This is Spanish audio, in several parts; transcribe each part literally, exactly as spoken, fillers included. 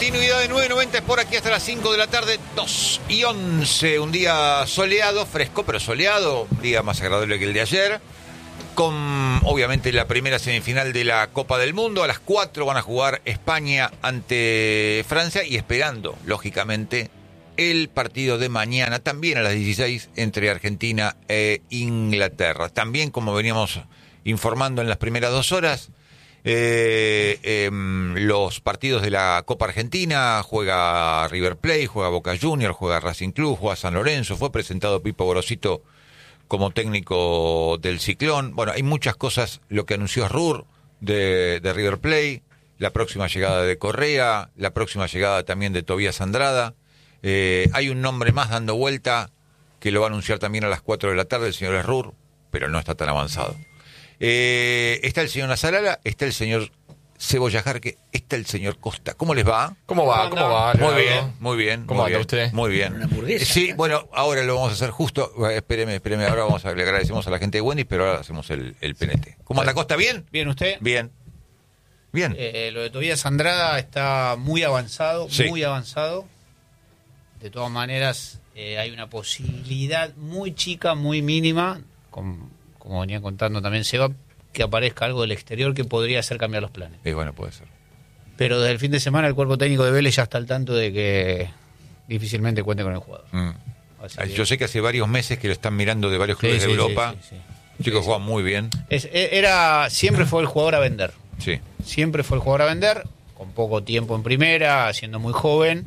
Continuidad de nueve noventa es por aquí hasta las cinco de la tarde, dos y once. Un día soleado, fresco, pero soleado. Un día más agradable que el de ayer. Con, obviamente, la primera semifinal de la Copa del Mundo. A las cuatro van a jugar España ante Francia y esperando, lógicamente, el partido de mañana, también a las dieciséis, entre Argentina e Inglaterra. También, como veníamos informando en las primeras dos horas, eh, eh, los partidos de la Copa Argentina, juega River Plate, juega Boca Juniors, juega Racing Club, juega San Lorenzo, fue presentado Pipo Gorosito como técnico del Ciclón. Bueno, hay muchas cosas, lo que anunció Rur de, de River Plate, la próxima llegada de Correa, la próxima llegada también de Tobías Andrada. Eh, hay un nombre más dando vuelta que lo va a anunciar también a las cuatro de la tarde el señor Rur, pero no está tan avanzado. Eh, está el señor Nazarala, está el señor Cebolla Jarque, está el señor Costa. ¿Cómo les va? ¿Cómo va? ¿Cómo va? Muy bien, muy bien. ¿Cómo muy anda bien, usted? Muy bien. Una hamburguesa. Sí, bueno, ahora lo vamos a hacer justo. Espéreme, espéreme. Ahora vamos a le agradecemos a la gente de Wendy's, pero ahora hacemos el, el P N T. ¿Cómo anda Costa? ¿Bien? ¿Bien usted? Bien. Bien. Eh, lo de Tobías Andrada está muy avanzado, Sí. muy avanzado. De todas maneras, eh, hay una posibilidad muy chica, muy mínima, con, como venía contando también Seba, que aparezca algo del exterior que podría hacer cambiar los planes. Eh, bueno, puede ser. Pero desde el fin de semana el cuerpo técnico de Vélez ya está al tanto de que difícilmente cuente con el jugador. Mm. Así que- Yo sé que hace varios meses que lo están mirando de varios Sí, clubes sí, de sí, Europa. sí, sí. El chico juega muy bien. Es- e- era, siempre fue el jugador a vender. Sí. Siempre fue el jugador a vender, con poco tiempo en primera, siendo muy joven,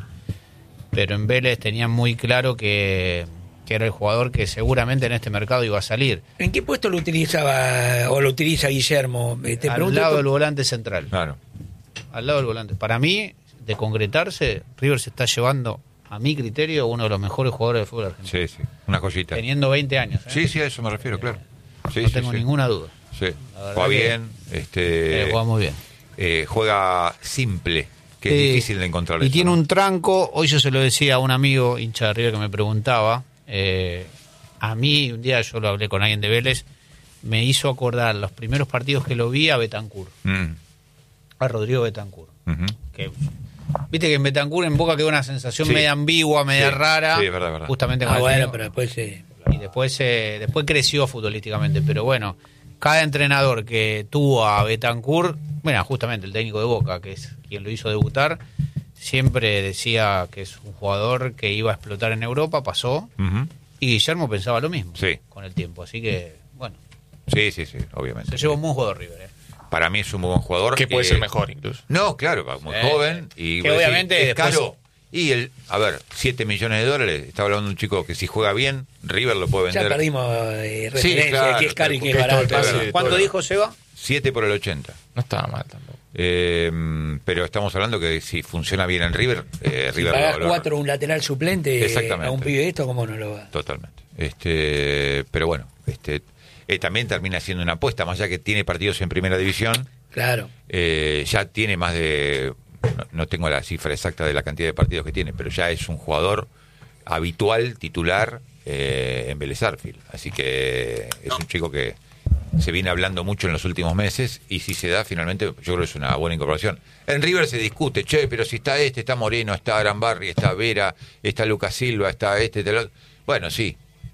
pero en Vélez tenían muy claro que, que era el jugador que seguramente en este mercado iba a salir. ¿En qué puesto lo utilizaba o lo utiliza Guillermo? Eh, Te Al pregunto lado por- del volante central. Claro. Al lado del volante. Para mí, de concretarse, River se está llevando, a mi criterio, uno de los mejores jugadores de fútbol argentino. Sí, sí. Una joyita. Teniendo veinte años. ¿eh? Sí, sí, a eso me refiero, claro. Sí, no sí, tengo sí. ninguna duda. Sí. La verdad Juega que- bien. Este, Eh, juega muy bien. eh, juega simple, que es Sí. difícil de encontrar. Y eso, tiene ¿no? un tranco, hoy yo se lo decía a un amigo hincha de River que me preguntaba, eh, a mí un día yo lo hablé con alguien de Vélez, me hizo acordar los primeros partidos que lo vi a Betancur, Mm. a Rodrigo Betancur. Ujú. Que, viste que en Betancur en Boca quedó una sensación Sí. media ambigua, media Sí. rara, Sí, es verdad, es verdad. justamente con Ah, el bueno, técnico. pero después eh, Y después, eh, después creció futbolísticamente, pero bueno, cada entrenador que tuvo a Betancur, bueno, justamente el técnico de Boca, que es quien lo hizo debutar, siempre decía que es un jugador que iba a explotar en Europa, pasó, Ujú. y Guillermo pensaba lo mismo Sí. con el tiempo, así que, bueno, Sí, sí, sí, obviamente. se llevó un buen jugador River. ¿eh? Para mí es un muy buen jugador. Que puede Eh, ser mejor incluso. No, claro, va muy Sí. joven. Y Que vos decís, obviamente es después- caro. Y el, a ver, siete millones de dólares. Estaba hablando de un chico que si juega bien, River lo puede ya vender. perdimos eh, Sí, referencia claro, de qué es caro y qué es claro, barato. todo el pase pase. de ¿Cuánto todo. dijo Seba? siete por el ochenta. No estaba mal tampoco. Eh, pero estamos hablando que si funciona bien en River, eh, Si River pagás lo- lo- cuatro un lateral suplente eh, Exactamente. a un pibe de esto, ¿cómo no lo va? Totalmente. Este, pero bueno, este, eh, también termina siendo una apuesta, más allá que tiene partidos en primera división, Claro. eh, ya tiene más de, no, no tengo la cifra exacta de la cantidad de partidos que tiene, pero ya es un jugador habitual, titular eh, en Vélez Sarsfield. Así que es un chico que se viene hablando mucho en los últimos meses y si se da finalmente, yo creo que es una buena incorporación. En River se discute, che, pero si está este, está Moreno, está Arambarri, está Vera, está Lucas Silva, está este, está el otro. Bueno, sí,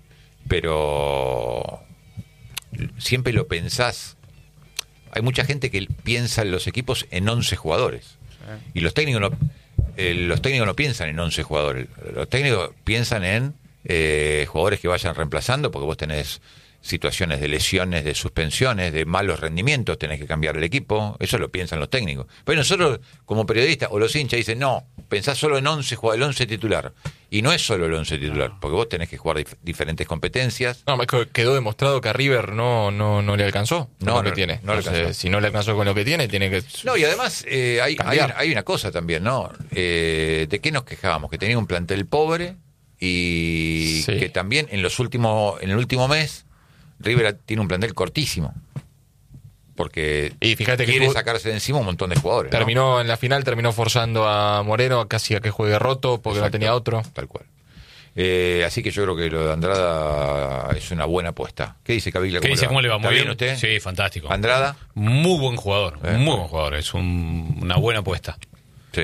pero siempre lo pensás. Hay mucha gente que piensa en los equipos en once jugadores. Y los técnicos no, eh, los técnicos no piensan en once jugadores. Los técnicos piensan en eh, jugadores que vayan reemplazando, porque vos tenés situaciones de lesiones, de suspensiones, de malos rendimientos, tenés que cambiar el equipo. Eso lo piensan los técnicos. Pero nosotros, como periodistas, o los hinchas dicen, no, pensás solo en once, el once titular. Y no es solo el once titular, porque vos tenés que jugar dif- diferentes competencias. No, es que quedó demostrado que a River no, no, no le alcanzó con No, lo que no, tiene. no le Entonces, alcanzó. si no le alcanzó con lo que tiene, tiene que... No, y además eh, hay, hay, Cambiar. hay una cosa también, ¿no? Eh, ¿De qué nos quejábamos? Que tenía un plantel pobre y Sí. que también en los últimos, en el último mes, River tiene un plantel cortísimo. Porque Y fíjate que quiere tuvo- sacarse de encima un montón de jugadores. ¿no? Terminó en la final, terminó forzando a Moreno casi a que juegue roto porque Exacto, no tenía otro. Tal cual. Eh, así que yo creo que lo de Andrada es una buena apuesta. ¿Qué dice Caviglia? ¿Qué dice? ¿Cómo le va? ¿Está Muy bien bien usted? Sí, fantástico. ¿Andrada? Muy buen jugador, Eh. muy buen jugador. Es un- una buena apuesta. Sí.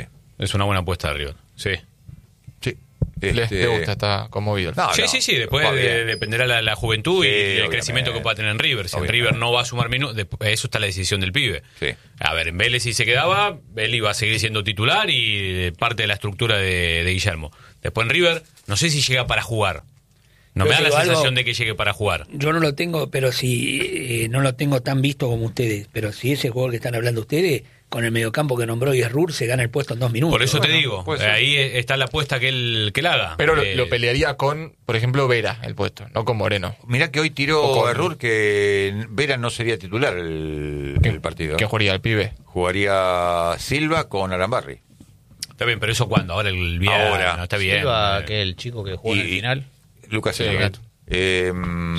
Es una buena apuesta de River. Sí. Sí. Le, Este, le gusta, está conmovido. No, sí, no, sí, sí. Después va de- bien. dependerá la, la juventud Sí, y el obviamente. crecimiento que pueda tener en River. Si en Obviamente. River no va a sumar minutos, eso está la decisión del pibe. Sí. A ver, en Vélez si se quedaba, él iba a seguir siendo titular y parte de la estructura de, de Guillermo. Después en River, no sé si llega para jugar. No Yo me da la digo algo- sensación de que llegue para jugar. Yo no lo tengo, pero si eh, no lo tengo tan visto como ustedes, pero si ese jugador que están hablando ustedes, con el mediocampo que nombró Yerrur, se gana el puesto en dos minutos. Por eso te Bueno, digo, puede eh, ser. ahí está la apuesta que él, que él haga. Pero lo, Eh, lo pelearía con, por ejemplo, Vera, el puesto, no con Moreno. Mirá que hoy O tiró con- Errur que Vera no sería titular el, el partido. ¿Quién jugaría el pibe? Jugaría Silva con Arambarri. Está bien, pero eso cuándo, ahora el viernes, Ahora. no está bien. Silva, Eh, que el chico que jugó en el Y- final. Lucas Sí, Silva. gato. Eh,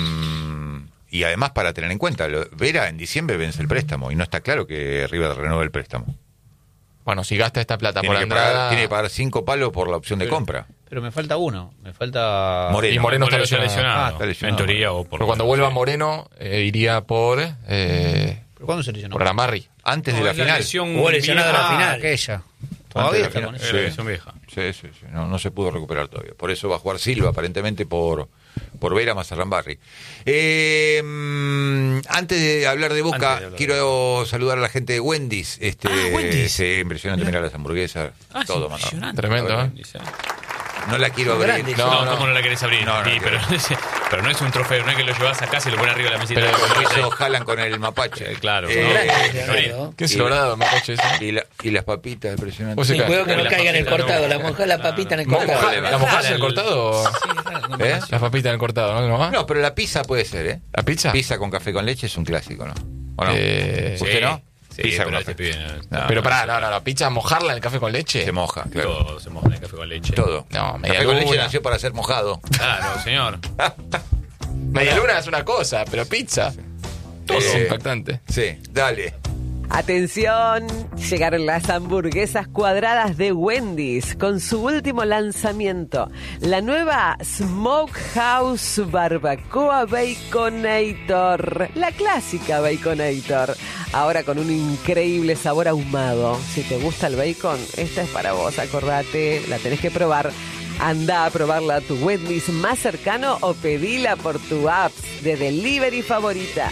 y además, para tener en cuenta, lo- Vera en diciembre vence el préstamo y no está claro que River renueve el préstamo. Bueno, si gasta esta plata Tiene por que, Andrada... pagar, tiene que pagar cinco palos por la opción de Pero- compra. Pero me falta uno. Me falta. Moreno. Y Moreno está Moreno lesionado. Ah, está lesionado. En teoría o por... Pero cuando vuelva Moreno, eh, iría por... Eh, ¿Pero cuándo se lesionó? por Arambarri. Antes No, de la es final. lesión Jugó lesionado vieja. a la final. Aquella. Antes Todavía de está la con final. eso. Eh, Sí. lesión vieja. Sí, sí, sí. No, no se pudo recuperar todavía. Por eso va a jugar Silva, aparentemente por, por Vera más Arambarri. Eh, mm, antes de hablar de Boca, Antes de hablar quiero saludar a la gente de Wendy's. Este, Ah, Wendy's. sí, impresionante, mirar las hamburguesas, Ah, todo, sí, mano. impresionante. Tremendo, ¿eh? Dice. No la quiero abrir. Grande. No, No, no. ¿cómo no la querés abrir? No, no Sí, la pero, quiero. pero no es un trofeo, no es que lo llevas a casa y lo pones arriba de la mesita. Pero Como hizo Jalan con el mapache. Eh, claro, Eh, ¿no? Grande, Gabriel. Leonardo. ¿Qué es Y- lorado, me coche ese? Y, la- y las papitas, impresionante. Vos sí, Sí, claro. cuidado que no La caiga en el papita, cortado. no. La moja la papita en el ¿La cortado. Moja- mojas mojas en el el- cortado? ¿Eh? Las papitas en el cortado, ¿no? ¿No va? No, pero la pizza puede ser, ¿eh? ¿La pizza? Pizza con café con leche es un clásico, ¿no? ¿O no? Eh, ¿Usted Sí, no? Sí, Pizza pero con este café. pibe no- No, Pero no, pará, no, no, la pizza, mojarla en el café con leche. Se moja, claro. Todo se moja en el café con leche. Todo. No, media Café con leche luna. nació para ser mojado. Claro, señor. Media luna es una cosa, pero pizza. Todo es Eh, impactante. Sí, dale. Atención, llegaron las hamburguesas cuadradas de Wendy's con su último lanzamiento, la nueva Smokehouse Barbacoa Baconator, la clásica Baconator, ahora con un increíble sabor ahumado. Si te gusta el bacon, esta es para vos, acordate, la tenés que probar. Anda a probarla a tu Wendy's más cercano o pedila por tu app de delivery favorita.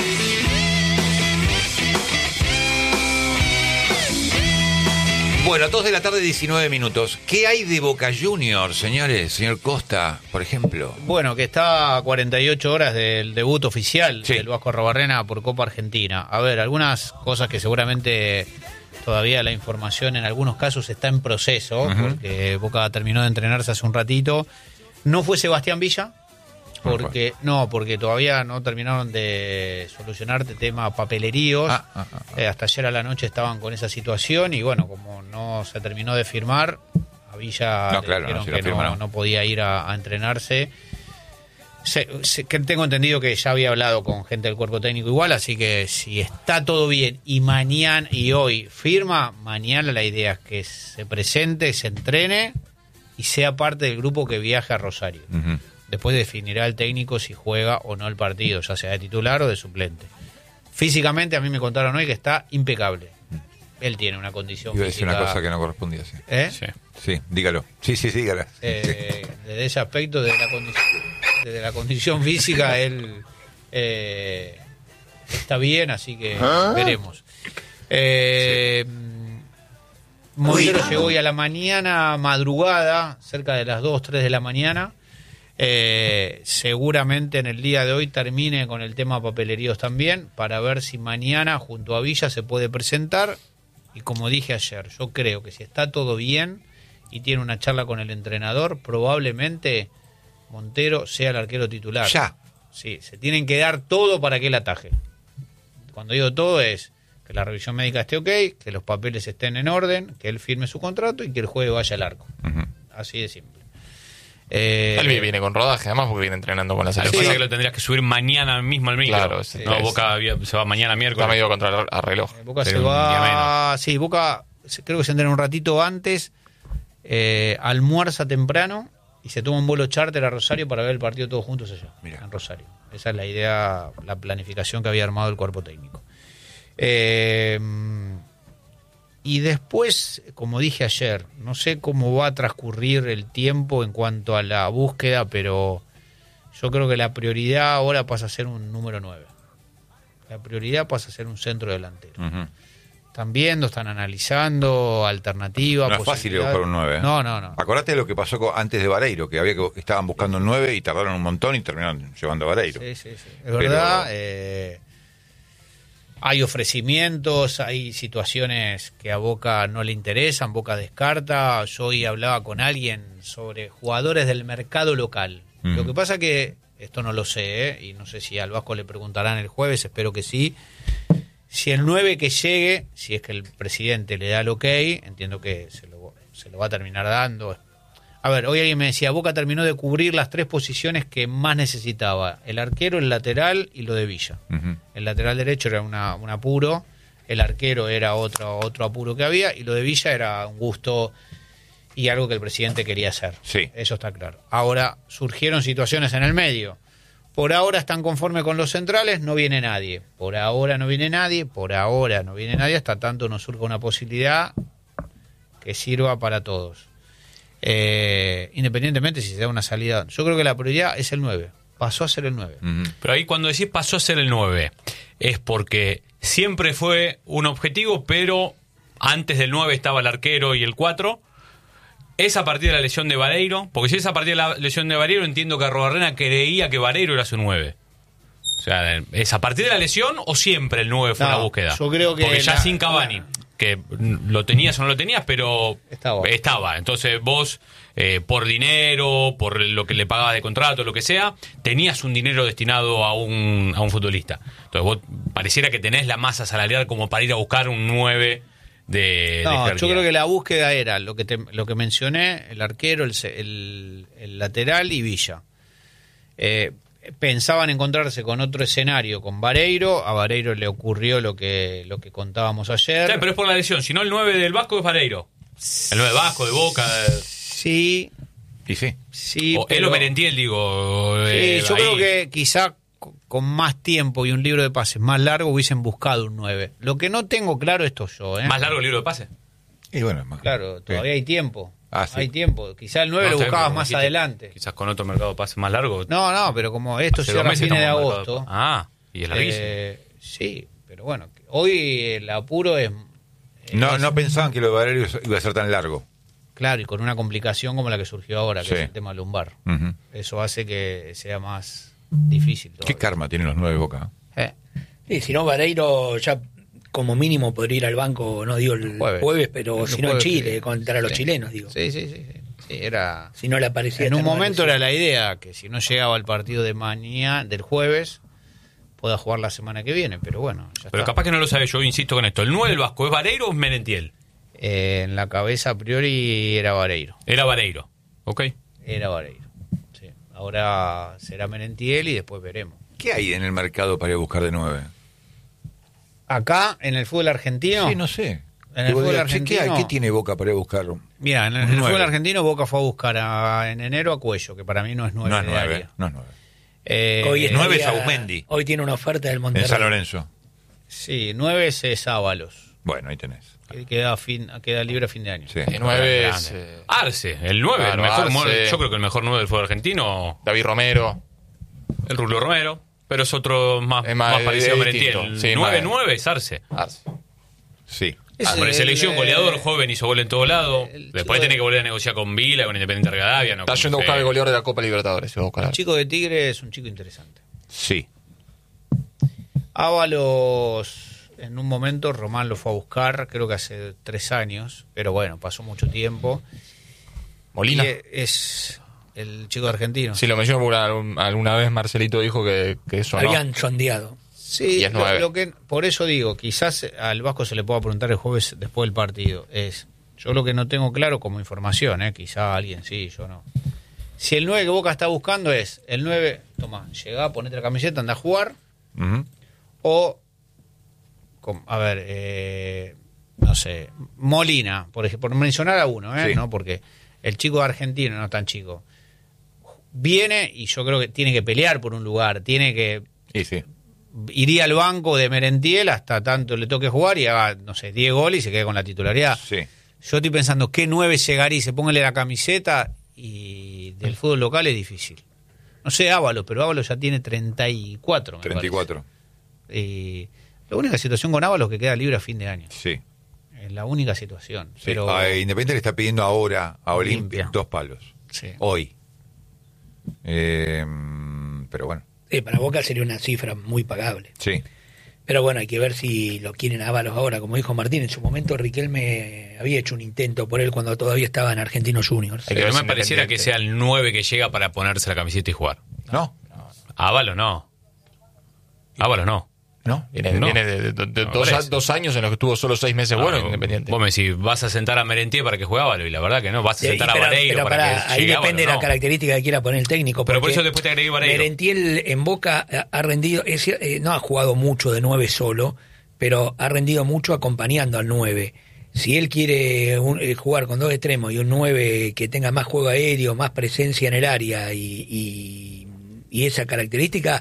Bueno, dos de la tarde, diecinueve minutos. ¿Qué hay de Boca Juniors, señores? Señor Costa, por ejemplo. Bueno, que está a cuarenta y ocho horas del debut oficial Sí. del Vasco Arrobarrena por Copa Argentina. A ver, algunas cosas que seguramente todavía la información en algunos casos está en proceso, Ujú. porque Boca terminó de entrenarse hace un ratito. No fue Sebastián Villa, ¿Cómo fue? porque no, porque todavía no terminaron de solucionar el tema papeleríos. Ah, ah, ah, ah. Eh, hasta ayer a la noche estaban con esa situación y bueno, como no se terminó de firmar, a Villa No, le claro, no, dijeron si que lo firma, no, no. no podía ir a, a entrenarse. Se- se- que tengo entendido que ya había hablado con gente del cuerpo técnico igual, así que si está todo bien y mañana y hoy firma, mañana la idea es que se presente, se entrene y sea parte del grupo que viaje a Rosario. Ujú. Después definirá el técnico si juega o no el partido, ya sea de titular o de suplente. Físicamente a mí me contaron hoy que está impecable. Él tiene una condición Iba a decir física. una cosa que no correspondía, sí. ¿Eh? Sí. Sí, dígalo. Sí, sí, sí, dígala. Eh, desde ese aspecto, desde la, condición, desde la condición física, él eh, está bien, así que veremos. Eh, Montero llegó hoy a la mañana, madrugada, cerca de las dos, tres de la mañana. Eh, seguramente en el día de hoy termine con el tema papeleríos también, para ver si mañana junto a Villa se puede presentar. Y como dije ayer, yo creo que si está todo bien y tiene una charla con el entrenador, probablemente Montero sea el arquero titular. Ya. Sí, se tienen que dar todo para que él ataje. Cuando digo todo es que la revisión médica esté ok, que los papeles estén en orden, que él firme su contrato y que el jueves vaya al arco. Ujú. Así de simple. Eh, Él viene con rodaje, además, porque viene entrenando con la Lo que selección. pasa es que lo tendrías que subir mañana mismo al micro. Claro, sí. No, Es- Boca había- se va mañana Está miércoles. medio contra el a reloj. Boca Sería se un día va. Sí, Boca se- creo que se entrena un ratito antes, eh, almuerza temprano y se toma un vuelo charter a Rosario para ver el partido todos juntos allá, Mirá. en Rosario. Esa es la idea, la planificación que había armado el cuerpo técnico. Eh, Y después, como dije ayer, no sé cómo va a transcurrir el tiempo en cuanto a la búsqueda, pero yo creo que la prioridad ahora pasa a ser un número nueve. La prioridad pasa a ser un centro delantero. Uh-huh. Están viendo, están analizando alternativas. No es fácil buscar un nueve. ¿eh? No, no, no. Acordate de lo que pasó con, antes de Vareiro, que había que estaban buscando un nueve y tardaron un montón y terminaron llevando a Vareiro. Sí, sí, sí. Es verdad. Pero... Eh, hay ofrecimientos, hay situaciones que a Boca no le interesan, Boca descarta. Yo hoy hablaba con alguien sobre jugadores del mercado local. Mm. Lo que pasa que, esto no lo sé, ¿eh? Y no sé si al Vasco le preguntarán el jueves, espero que sí. Si el nueve que llegue, si es que el presidente le da el ok, entiendo que se lo, se lo va a terminar dando. A ver, hoy alguien me decía, Boca terminó de cubrir las tres posiciones que más necesitaba. El arquero, el lateral y lo de Villa. Uh-huh. El lateral derecho era una, un apuro, el arquero era otro, otro apuro que había y lo de Villa era un gusto y algo que el presidente quería hacer. Sí. Eso está claro. Ahora, surgieron situaciones en el medio. Por ahora están conformes con los centrales, no viene nadie. Por ahora no viene nadie, por ahora no viene nadie, hasta tanto nos surja una posibilidad que sirva para todos. Eh, independientemente si se da una salida. Yo creo que la prioridad es el nueve. Pasó a ser el nueve. Uh-huh. Pero ahí cuando decís pasó a ser el nueve, es porque siempre fue un objetivo, pero antes del nueve estaba el arquero y el cuatro. Es a partir de la lesión de Vareiro, porque si es a partir de la lesión de Vareiro, entiendo que Arruabarrena creía que Vareiro era su nueve. O sea, ¿es a partir de la lesión o siempre el nueve fue no, la búsqueda? Yo creo que porque ya la, sin Cavani, que lo tenías o no lo tenías, pero estaba. estaba. Entonces vos, eh, por dinero, por lo que le pagabas de contrato, lo que sea, tenías un dinero destinado a un, a un futbolista. Entonces vos pareciera que tenés la masa salarial como para ir a buscar un nueve de, no, de yo creo que la búsqueda era lo que te, lo que mencioné, el arquero, el, el, el lateral y Villa. Eh, pensaban encontrarse con otro escenario con Vareiro, a Vareiro le ocurrió lo que lo que contábamos ayer. Sí, pero es por la lesión, si no el nueve del Vasco es Vareiro. El nueve Vasco, de Boca. De... Sí. Y sí. Sí, o pero... él o Merentiel, digo. Sí, eh, yo ahí. creo que quizá con más tiempo y un libro de pases más largo hubiesen buscado un nueve. Lo que no tengo claro esto yo, ¿eh? ¿Más largo el libro de pases? Y bueno, más claro, todavía sí. hay tiempo. Ah, sí. Hay tiempo. Quizá el nueve no, lo buscabas más dijiste, adelante. Quizás con otro mercado de pases más largo. No, no, pero como esto cierra a fines de agosto. De... Ah, y es larguísimo. Eh, sí, pero bueno, hoy el apuro es... No, es, no pensaban que lo de Vareiro iba a ser tan largo. Claro, y con una complicación como la que surgió ahora, que sí. es el tema lumbar. Uh-huh. Eso hace que sea más difícil todavía. ¿Qué karma tienen los nueve Boca? Eh. Sí, si no, Vareiro ya como mínimo podría ir al banco, no digo el jueves, jueves pero el si no en Chile, sí. contra los sí. chilenos, digo. Sí, sí, sí. sí. sí era... Si no le aparecía... En un momento era la idea que si no llegaba al partido de mañana, del jueves, pueda jugar la semana que viene, pero bueno. Ya pero está. capaz que no lo sabe, yo insisto con esto. ¿El nueve del Vasco es Vareiro o es Merentiel? Eh, en la cabeza a priori era Vareiro. Era Vareiro, ok. Era Vareiro, sí. Ahora será Merentiel y después veremos. ¿Qué hay en el mercado para ir a buscar de nueve? Acá, en el fútbol argentino... Sí, no sé. En el fútbol argentino... ¿Qué, hay? ¿Qué tiene Boca para ir a buscarlo? Mira, en el, en el fútbol argentino Boca fue a buscar a, en enero a Cuello, que para mí no es nueve. No es nueve, no es nueve. Eh, hoy eh, nueve es Aumendi. Hoy tiene una oferta del Monterrey. En San Lorenzo. Sí, nueve es Ábalos. Bueno, ahí tenés. Que queda, fin, queda libre a fin de año. Sí. El nueve es... Eh... Arce, el nueve. Claro, el mejor Arce. nueve, yo creo que el mejor nueve del fútbol argentino... David Romero. El Rulo Romero. Pero es otro más, es más, más parecido a distinto. Merentiel. Sí, nueve nueve es Arce. Arce. Sí. Ah, por selección, el, goleador, joven, hizo gol en todo lado. el Después tiene que volver a negociar con Vila, con Independiente Rivadavia. No, está yendo a buscar el goleador de la Copa Libertadores. El chico de Tigre es un chico interesante. Sí. Ábalos, en un momento, Román lo fue a buscar, creo que hace tres años, pero bueno, pasó mucho tiempo. Molina. Y es el chico argentino. Sí, lo mencionó alguna, alguna vez, Marcelito dijo que, que eso no. Habían sondeado. Sí, lo, lo que, por eso digo, quizás al Vasco se le pueda preguntar el jueves después del partido. Es, yo lo que no tengo claro como información, eh, quizá alguien sí, yo no. Si el nueve que Boca está buscando es el nueve, toma, llegá, ponete la camiseta, anda a jugar, uh-huh. o, con, a ver, eh, no sé, Molina, por ejemplo, por mencionar a uno, eh, sí. ¿no? Porque el chico argentino no es tan chico. Viene y yo creo que tiene que pelear por un lugar, tiene que... Sí, sí. iría al banco de Merentiel hasta tanto le toque jugar y haga, no sé, diez goles y se quede con la titularidad. Sí. Yo estoy pensando qué nueve llegaría y se póngale la camiseta, y del fútbol local es difícil. No sé Ábalos, pero Ábalos ya tiene treinta y cuatro. Me treinta y cuatro. parece. Y la única situación con Ábalos que queda libre a fin de año. Sí. Es la única situación. Sí. Pero A Independiente le está pidiendo ahora a Olimpia Olimpia. dos palos. Sí. Hoy. Eh, pero bueno, Eh, para Boca sería una cifra muy pagable. sí. Pero bueno, hay que ver si lo quieren a Ábalos ahora. Como dijo Martín, en su momento Riquelme había hecho un intento por él cuando todavía estaba en Argentinos Juniors. Hay Que que no ver me si pareciera que Independiente- sea el nueve que llega para ponerse la camiseta y jugar. ¿No? Ábalos no. Ábalos no. ¿No? Viene, No. viene de, de- de No, dos, a- parece. dos años en los que tuvo solo seis meses Ah, bueno vos- Independiente. Vos me decís, vas a sentar a Merentiel para que juegue Ábalos, y la verdad que no. Vas a Sí, sentar a pero- Vareiro pero para pará, que ahí llegue depende de Ábalos, la no. característica que quiera poner el técnico. Pero por porque eso después te agregué Vareiro. Merentiel en Boca ha- ha rendido, es cier- eh, no ha jugado mucho de nueve solo, pero ha rendido mucho acompañando al nueve. Si él quiere un- eh, jugar con dos extremos y un nueve que tenga más juego aéreo, más presencia en el área y, y, y esa característica,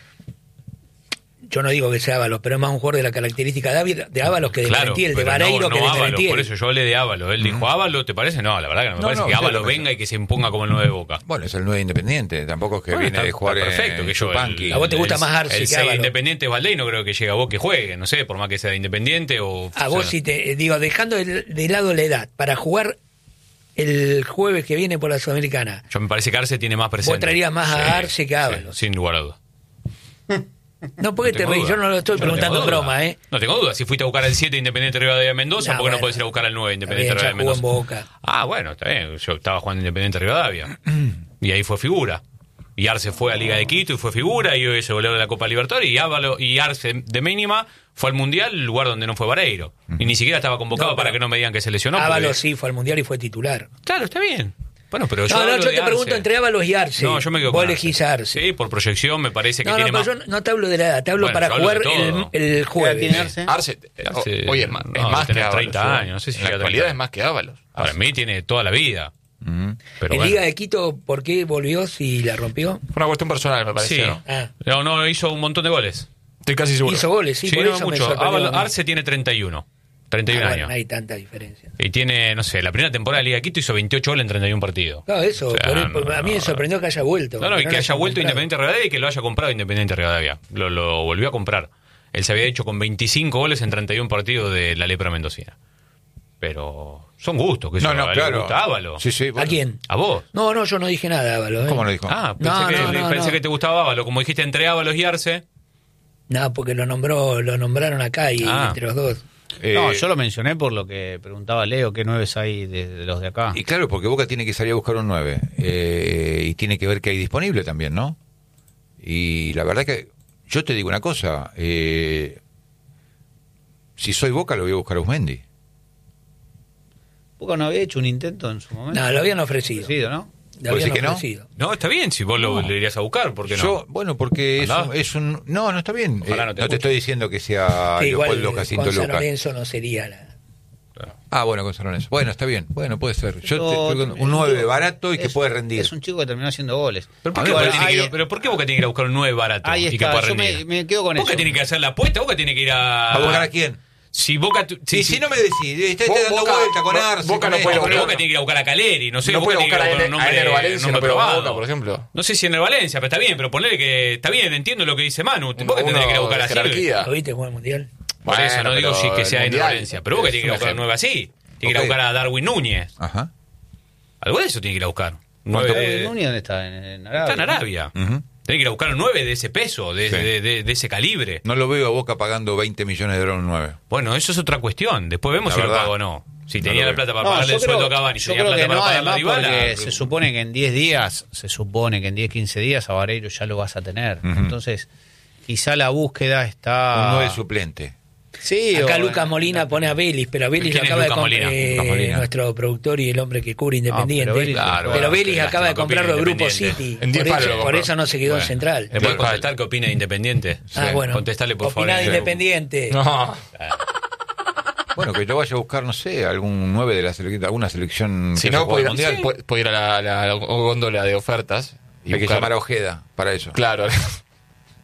yo no digo que sea Ábalos, pero es más un jugador de la característica de Ávi- de Ábalos que de Claro, Merentiel, de pero Vareiro no, que no de Ábalos, Merentiel. por eso yo hablé de Ábalos. Él dijo, ¿Ábalos te parece? No, la verdad que no me No, parece no, que sí, Ábalos lo parece. venga y que se imponga como el nueve de Boca. Bueno, es el nueve Independiente. Tampoco es que Bueno, viene está- de jugar está perfecto, en que yo, Chupanqui. el- ¿A vos te gusta el- más Arce El que seis Ábalos? Independiente Valdés no creo que llegue a vos que juegue, no sé, por más que sea de Independiente o... A o vos sea, si te eh, digo, dejando de, de lado la edad, para jugar el jueves que viene por la Sudamericana, Yo me parece que Arce tiene más presencia. vos traerías más a Arce que a Ábalos. Sí, sin lugar a dudas. No, porque No te tengo reís, duda. yo no lo estoy Yo no preguntando en tengo broma, duda. ¿eh? No tengo duda. Si fuiste a buscar al siete Independiente Rivadavia de Mendoza, No, ¿por qué bueno. no podés ir a buscar al nueve Independiente Está bien, ya Rivadavia de jugó en Mendoza? Boca. Ah, bueno, está bien. Yo estaba jugando en Independiente Rivadavia. Y ahí fue figura. Y Arce fue a Liga de Quito y fue figura, y hoy se volvió de la Copa Libertadores, y Ábalos y Arce de mínima fue al Mundial, lugar donde no fue Vareiro. Y ni siquiera estaba convocado No, para pero que no me digan que se lesionó. Ábalos porque- sí fue al Mundial y fue titular. Claro, está bien. Bueno, pero yo No, no, hablo yo de te pregunto Arce. entre Ábalos y Arce. No, yo me quedo Vos con elegís a Arce. Sí, por proyección me parece que No, no, tiene pero más... yo no te hablo de la edad, te hablo Bueno, para yo hablo jugar de el, todo. el jueves. tiene Arce? Arce, eh, Arce- hoy es más, es no, más que tiene Ábalos. treinta ¿eh? años, no sé si en la llega a actualidad treinta. es más que Ábalos. Para mí tiene toda la vida. Ujú. Pero en bueno. Liga de Quito, ¿por qué volvió si la rompió? Fue una cuestión personal, me parece, Sí. ¿no? Ah. No, no, hizo un montón de goles. Estoy casi seguro. Hizo goles, sí, Sí, por no eso me mucho. sorprendió. Ábalos- Arce tiene treinta y uno. treinta y uno Ah, bueno, años. no hay tanta diferencia. Y tiene, no sé, la primera temporada de Liga de Quito hizo veintiocho goles en treinta y uno partidos. Claro, eso, O sea, por- por- no, a mí me no. sorprendió que haya vuelto. No, no, y no que lo haya hayan vuelto comprado. Independiente Rivadavia y que lo haya comprado Independiente Rivadavia. Lo, lo volvió a comprar. Él se había hecho con veinticinco goles en treinta y uno partidos de la lepra mendocina. Pero son gustos, que No, eso, no, a él le claro. gusta Ábalos. Sí, sí. ¿A bueno. quién? ¿A vos? No, no, yo no dije nada, Ábalos. ¿eh? ¿Cómo lo dijo? Ah, pensé, No, que, no, no, pensé no. que te gustaba Ábalos. Como dijiste entre Ábalos y Arce. No, porque lo nombró, lo nombraron acá y Ah. entre los dos. Eh, No, yo lo mencioné por lo que preguntaba Leo, qué nueves hay de, de los de acá. Y claro, porque Boca tiene que salir a buscar un nueve. eh, y tiene que ver qué hay disponible también, ¿no? Y la verdad que yo te digo una cosa. eh, si soy Boca, lo voy a buscar a Usmendi. Boca no había hecho un intento en su momento. No, lo habían ofrecido. Ofrecido, ¿no? Lo ¿Vos habían decís que no? ofrecido. No, está bien si vos lo, No. le irías a buscar, ¿por qué no? Yo, bueno, porque es Andá. un, es un... No, no está bien. Ojalá Eh, no te no te escuche. estoy diciendo que sea Sí, igual Leopoldo Jacinto con San Lucas. Lorenzo no sería la... Ah, bueno, con San Lorenzo. Bueno, está bien. Bueno, puede ser. Yo Pero- te- estoy con un nueve barato y que es- puede rendir. Es un chico que terminó haciendo goles. ¿Pero por, A qué ver, Boca bueno, tiene que ir, ahí- pero ¿por qué Boca tiene que ir a buscar un nueve barato Ahí y que está, pueda yo rendir? me, me quedo con Boca eso. tiene que hacer la apuesta, Boca tiene que ir a... ¿A buscar a quién? Si Boca... tu- Sí, si no me decís, está, está dando Boca- vuelta con Bo- Arce. Boca con no esto, puede con Pero lo Boca otro. tiene que ir a buscar a Caleri, no sé, no Boca puede tiene que ir buscar a a buscar un Ener- a nombre, Ener Valencia, nombre no puede buscar a probado. Boca, por ejemplo. No sé si en el Valencia, pero está bien, pero ponle que está bien, entiendo lo que dice Manu. Boca tendría que ir a buscar de a jerarquía. ¿Lo viste jugar al Mundial? Por eso Bueno, no digo pero si que el sea en el Mundial Valencia, pero Boca es tiene que ir a un buscar un ejemplo. nueve así. Tiene que ir a Ok. buscar a Darwin Núñez. Ajá. Algo de eso tiene que ir a buscar. ¿Cuánto? Nueve- Darwin Núñez, ¿dónde está? En, en Arabia. Está en Arabia. Ujú. Tiene que ir a buscar un nueve de ese peso, de, Sí. de, de- de ese calibre. No lo veo a Boca pagando veinte millones de dólares en un nueve. Bueno, eso es otra cuestión. Después vemos La si lo verdad. paga o no. Si No tenía lo la veo. plata para No, pagarle yo el sueldo creo- a Cavani, si yo tenía creo plata que para no, pagarle a además Dybala, porque se supone que en diez días, se supone que en diez, quince días a Vareiro ya lo vas a tener. Ujú. Entonces, quizá la búsqueda está... Un nueve suplente. Sí, Acá o- Lucas Molina pone a Vélez, pero a Vélez ¿Quién lo es acaba de Lucas comprar Molina? eh, Lucas Molina. nuestro productor y el hombre que cubre Independiente. pero Vélez- Claro, pero bueno, Vélez qué acaba de lástima, comprarlo de opina Grupo Independiente. City. En diez Por palos eso, lo por compró. eso no se quedó en Bueno. Central. ¿Le puedes contestar qué opina de Independiente? Ah, bueno. Contestale, por favor. Opina de Eh, Independiente. No. Bueno, que lo vaya a buscar, no sé, algún nueve de la selección, de alguna selección Si que no, haya jugado puede ir, al mundial. puede- puede ir a la, la- la góndola de ofertas. Y Hay que buscar- llamar a Ojeda para eso. Claro.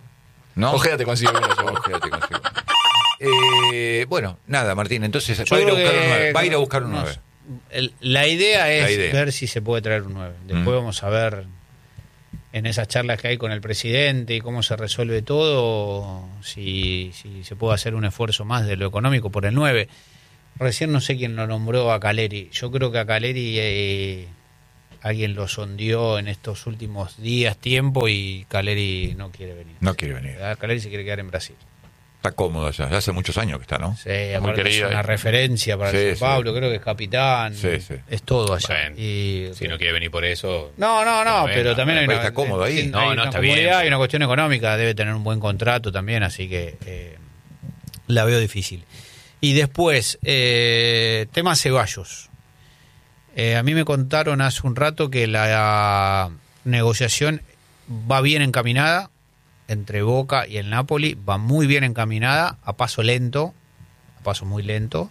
¿No? Ojeda te consigue uno, seguro. Ojeda te consigue uno. Eh, bueno, nada, Martín, entonces va a, ir a creo buscar un que- nueve. Va a ir a buscar un no nueve. sé. El- la idea es La idea. ver si se puede traer un nueve. Después Mm. vamos a ver en esas charlas que hay con el presidente y cómo se resuelve todo, si, si se puede hacer un esfuerzo más de lo económico por el nueve. Recién no sé quién lo nombró a Caleri. Yo creo que a Caleri eh, alguien lo sondeó en estos últimos días, tiempo, y Caleri no quiere venir. No quiere venir. ¿Verdad? Caleri se quiere quedar en Brasil. Está cómodo allá. Ya hace muchos años que está, ¿no? Sí, aparte querido, es una eh. referencia para Sí, el sí. Sao Paulo, creo que es capitán, Sí, sí. es todo allá. Bueno, y, Si no quiere venir por eso. no, no, no, Bueno, pero también hay pero una, está cómodo ahí. hay No, no, una está comodidad, bien. hay una cuestión económica, debe tener un buen contrato también, así que eh, la veo difícil. Y después, eh, tema Ceballos. Eh, a mí me contaron hace un rato que la negociación va bien encaminada entre Boca y el Napoli, va muy bien encaminada, a paso lento, a paso muy lento,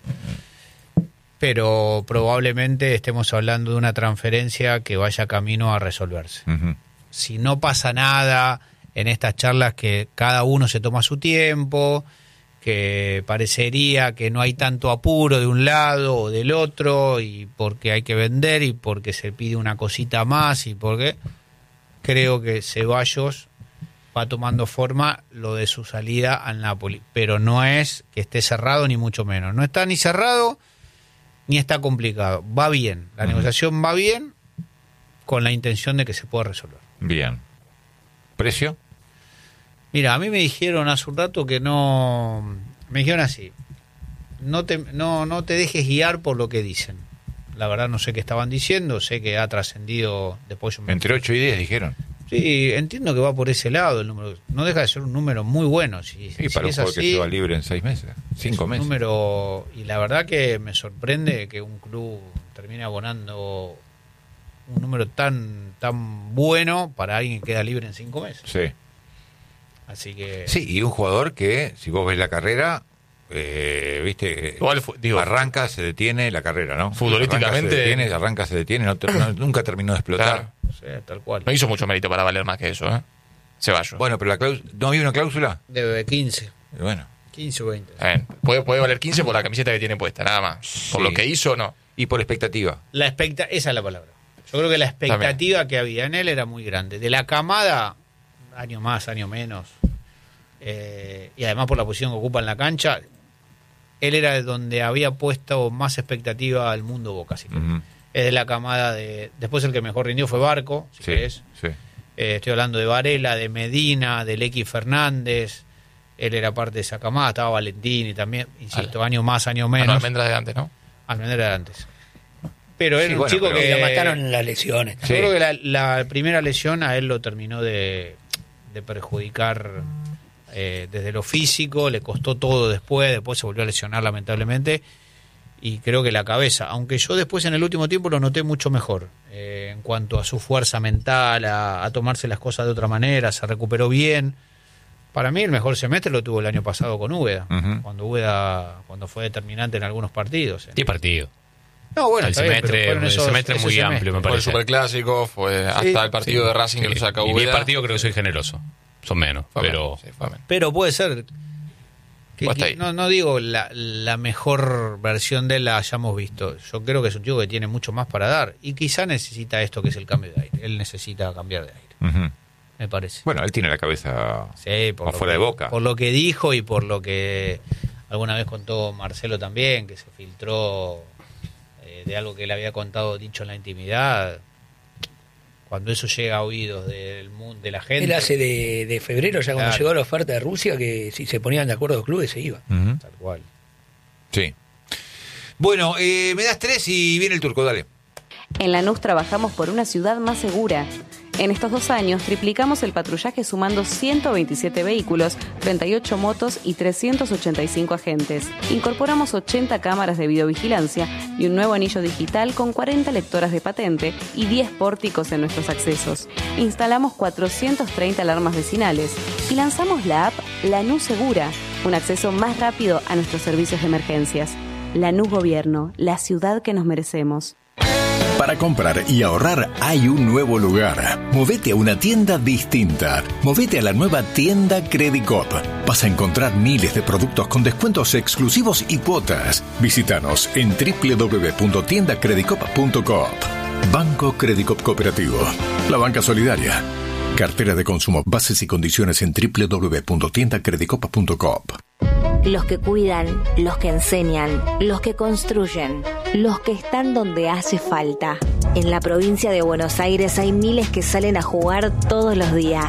pero probablemente estemos hablando de una transferencia que vaya camino a resolverse. Ujú. Si no pasa nada en estas charlas, que cada uno se toma su tiempo, que parecería que no hay tanto apuro de un lado o del otro, y porque hay que vender y porque se pide una cosita más, y porque creo que Ceballos va tomando forma lo de su salida al Napoli, pero no es que esté cerrado ni mucho menos. No está ni cerrado ni está complicado. Va bien, la Ujú. negociación va bien, con la intención de que se pueda resolver. Bien. ¿Precio? Mira, a mí me dijeron hace un rato que no... Me dijeron así, no te, no, no te dejes guiar por lo que dicen. La verdad no sé qué estaban diciendo, sé que ha trascendido después... yo me- Entre ocho y diez dijeron. Sí, entiendo que va por ese lado el número. No deja de ser un número muy bueno. Si, Y si para un es jugador que así, se va libre en seis meses. es Cinco un meses. número, y la verdad que me sorprende que un club termine abonando un número tan tan bueno para alguien que queda libre en cinco meses. Sí. Así que Sí, y un jugador que, si vos ves la carrera, eh, viste, Igual, fu- digo, arranca, se detiene la carrera, ¿no? Futbolísticamente- Arranca, se detiene, arranca, se detiene, no ter- no- nunca terminó de explotar. Claro. sí, tal cual. no hizo mucho mérito para valer más que eso, ¿eh? Ceballos. Bueno, pero la cláusula, ¿no había una cláusula? De quince, Bueno, quince o veinte. Está bien. Puede, puede valer quince por la camiseta que tiene puesta, nada más. Por Sí. lo que hizo, no. y por expectativa. La expecta esa es la palabra. Yo creo que la expectativa que había en él era muy grande. De la camada, año más, año menos, eh, y además por la posición que ocupa en la cancha, él era de donde había puesto más expectativa al mundo Boca. Así que Ujú. es de la camada de... Después el que mejor rindió fue Barco, si Sí, querés. sí. Eh, estoy hablando de Varela, de Medina, de Lequi Fernández. Él era parte de esa camada, estaba Valentini también, insisto, año más, año Ah, menos. no, Almendra de antes, ¿no? Almendra era antes. Pero era Sí, un bueno, chico pero- que... Y lo mataron en las lesiones. Yo Sí. creo que la, la primera lesión a él lo terminó de, de perjudicar eh, desde lo físico, le costó todo después, después se volvió a lesionar lamentablemente, y creo que la cabeza, aunque yo después en el último tiempo lo noté mucho mejor, eh, en cuanto a su fuerza mental, a, a tomarse las cosas de otra manera, se recuperó bien. Para mí el mejor semestre lo tuvo el año pasado con Úbeda, Ujú. cuando Úbeda, cuando fue determinante en algunos partidos. eh. diez partidos. No, bueno, el está bien, pero semestre, fueron el esos- semestre ese muy semestre. amplio, me Fue el parece. superclásico, fue hasta el partido de Racing que lo saca Y diez Úbeda. partidos creo que soy generoso. Son menos, Fue pero... menos, sí, fue menos. Pero puede ser que, O hasta que- ahí. no, no digo la, la mejor versión de él la hayamos visto. Yo creo que es un chico que tiene mucho más para dar, y quizá necesita esto que es el cambio de aire. Él necesita cambiar de aire, Ujú. me parece. Bueno, él tiene la cabeza Sí, por lo afuera que- de Boca. Por lo que dijo y por lo que alguna vez contó Marcelo también, que se filtró eh, de algo que él había contado, dicho en la intimidad. Cuando eso llega a oídos del mundo, de la gente. Él hace de, de febrero, ya cuando Claro. llegó la oferta de Rusia, que si se ponían de acuerdo los clubes se iba. Ujú. Tal cual. Sí. Bueno, eh, me das tres y viene el turco, dale. En Lanús trabajamos por una ciudad más segura. En estos dos años triplicamos el patrullaje sumando ciento veintisiete vehículos, treinta y ocho motos y trescientos ochenta y cinco agentes. Incorporamos ochenta cámaras de videovigilancia y un nuevo anillo digital con cuarenta lectoras de patente y diez pórticos en nuestros accesos. Instalamos cuatrocientas treinta alarmas vecinales y lanzamos la app Lanús Segura, un acceso más rápido a nuestros servicios de emergencias. Lanús Gobierno, la ciudad que nos merecemos. Para comprar y ahorrar hay un nuevo lugar. Movete a una tienda distinta. Movete a la nueva tienda Credicop. Vas a encontrar miles de productos con descuentos exclusivos y cuotas. Visítanos en doble u doble u doble u punto tienda credicop punto coop. Banco Credicop Cooperativo. La banca solidaria. Cartera de consumo. Bases y condiciones en doble u doble u doble u punto tienda credicop punto coop. Los que cuidan, los que enseñan, los que construyen, los que están donde hace falta. En la provincia de Buenos Aires hay miles que salen a jugar todos los días.